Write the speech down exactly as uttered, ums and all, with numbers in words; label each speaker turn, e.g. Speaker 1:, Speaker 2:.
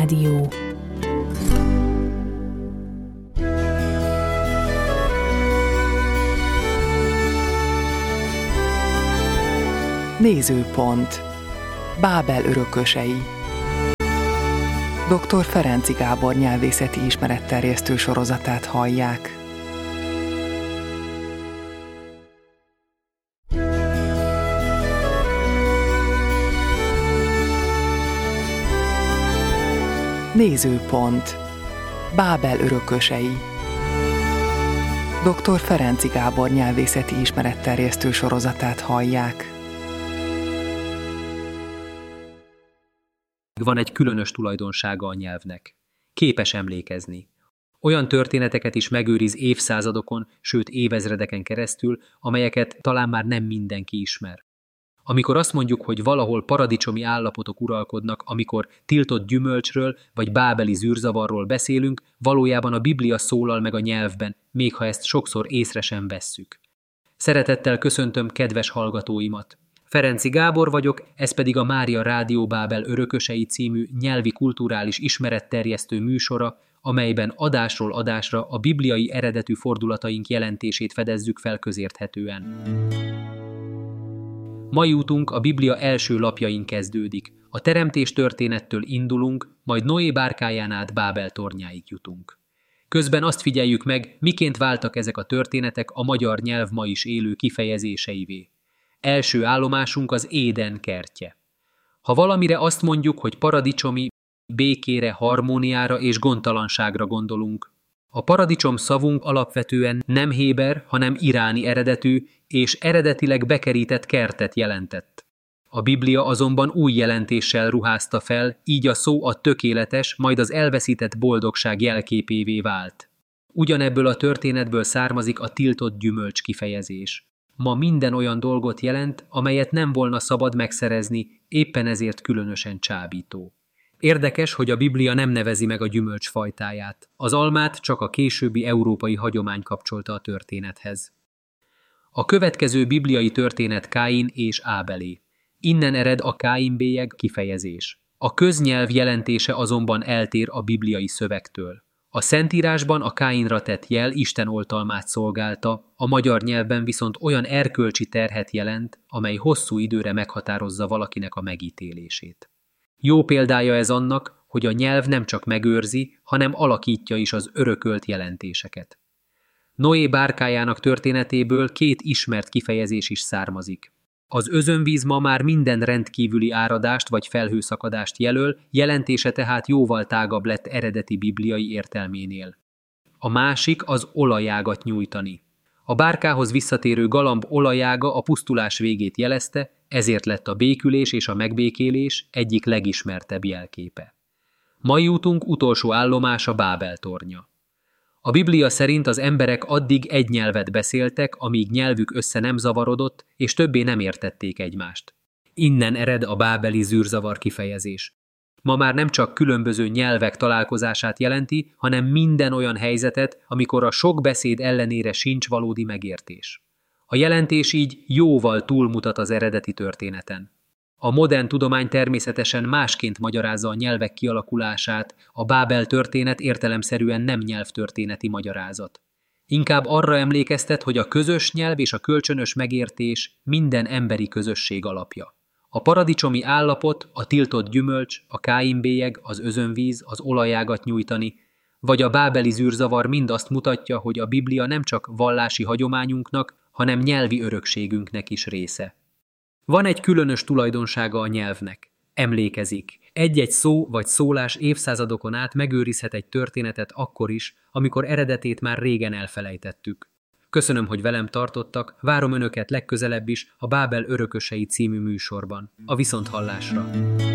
Speaker 1: Rádió.
Speaker 2: Nézőpont. Bábel örökösei. doktor Ferenczy Gábor nyelvészeti ismeretterjesztő sorozatát hallják. Nézőpont. Bábel örökösei. doktor Ferenczy Gábor nyelvészeti ismeretterjesztő sorozatát hallják.
Speaker 3: Van egy különös tulajdonsága a nyelvnek. Képes emlékezni. Olyan történeteket is megőriz évszázadokon, sőt évezredeken keresztül, amelyeket talán már nem mindenki ismer. Amikor azt mondjuk, hogy valahol paradicsomi állapotok uralkodnak, amikor tiltott gyümölcsről vagy bábeli zűrzavarról beszélünk, valójában a Biblia szólal meg a nyelvben, még ha ezt sokszor észre sem vesszük. Szeretettel köszöntöm kedves hallgatóimat! Ferenczy Gábor vagyok, ez pedig a Mária Rádió Bábel örökösei című nyelvi kulturális ismeretterjesztő műsora, amelyben adásról adásra a bibliai eredetű fordulataink jelentését fedezzük fel közérthetően. Mai útunk a Biblia első lapjain kezdődik. A teremtés történettől indulunk, majd Noé bárkáján át Bábel tornyáig jutunk. Közben azt figyeljük meg, miként váltak ezek a történetek a magyar nyelv ma is élő kifejezéseivé. Első állomásunk az Éden kertje. Ha valamire azt mondjuk, hogy paradicsomi, békére, harmóniára és gondtalanságra gondolunk. A paradicsom szavunk alapvetően nem héber, hanem iráni eredetű, és eredetileg bekerített kertet jelentett. A Biblia azonban új jelentéssel ruházta fel, így a szó a tökéletes, majd az elveszített boldogság jelképévé vált. Ugyanebből a történetből származik a tiltott gyümölcs kifejezés. Ma minden olyan dolgot jelent, amelyet nem volna szabad megszerezni, éppen ezért különösen csábító. Érdekes, hogy a Biblia nem nevezi meg a gyümölcs fajtáját. Az almát csak a későbbi európai hagyomány kapcsolta a történethez. A következő bibliai történet Káin és Ábelé. Innen ered a Káin-bélyeg kifejezés. A köznyelv jelentése azonban eltér a bibliai szövegtől. A Szentírásban a Káinra tett jel Isten oltalmát szolgálta, a magyar nyelvben viszont olyan erkölcsi terhet jelent, amely hosszú időre meghatározza valakinek a megítélését. Jó példája ez annak, hogy a nyelv nem csak megőrzi, hanem alakítja is az örökölt jelentéseket. Noé bárkájának történetéből két ismert kifejezés is származik. Az özönvíz ma már minden rendkívüli áradást vagy felhőszakadást jelöl, jelentése tehát jóval tágabb lett eredeti bibliai értelménél. A másik az olajágat nyújtani. A bárkához visszatérő galamb olajága a pusztulás végét jelezte, ezért lett a békülés és a megbékélés egyik legismertebb jelképe. Mai útunk utolsó állomása Bábel tornya. A Biblia szerint az emberek addig egy nyelvet beszéltek, amíg nyelvük össze nem zavarodott, és többé nem értették egymást. Innen ered a bábeli zűrzavar kifejezés. Ma már nem csak különböző nyelvek találkozását jelenti, hanem minden olyan helyzetet, amikor a sok beszéd ellenére sincs valódi megértés. A jelentés így jóval túlmutat az eredeti történeten. A modern tudomány természetesen másként magyarázza a nyelvek kialakulását, a Bábel történet értelemszerűen nem nyelvtörténeti magyarázat. Inkább arra emlékeztet, hogy a közös nyelv és a kölcsönös megértés minden emberi közösség alapja. A paradicsomi állapot, a tiltott gyümölcs, a Káin-bélyeg, az özönvíz, az olajágat nyújtani, vagy a bábeli zűrzavar mind azt mutatja, hogy a Biblia nem csak vallási hagyományunknak, hanem nyelvi örökségünknek is része. Van egy különös tulajdonsága a nyelvnek. Emlékezik. Egy-egy szó vagy szólás évszázadokon át megőrizhet egy történetet akkor is, amikor eredetét már régen elfelejtettük. Köszönöm, hogy velem tartottak, várom önöket legközelebb is a Bábel örökösei című műsorban. A viszonthallásra!